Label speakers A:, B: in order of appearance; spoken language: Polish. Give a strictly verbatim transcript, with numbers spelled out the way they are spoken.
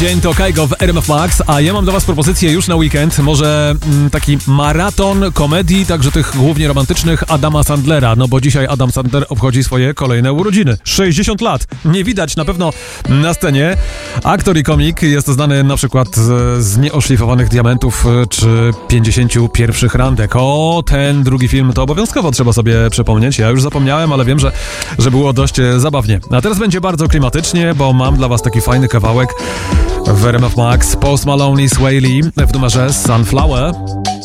A: Dzień to Kaigo w R M F Max, a ja mam dla was propozycję już na weekend, może mm, taki maraton komedii, także tych głównie romantycznych Adama Sandlera, no bo dzisiaj Adam Sandler obchodzi swoje kolejne urodziny. sześćdziesiąt lat, nie widać na pewno na scenie. Aktor i komik jest znany na przykład z, z Nieoszlifowanych Diamentów czy pięćdziesięciu pierwszych randek. O, ten drugi film to obowiązkowo trzeba sobie przypomnieć, ja już zapomniałem, ale wiem, że, że było dość zabawnie. A teraz będzie bardzo klimatycznie, bo mam dla was taki fajny kawałek w R M F Max. Post Malone i Sway Lee w numerze Sunflower.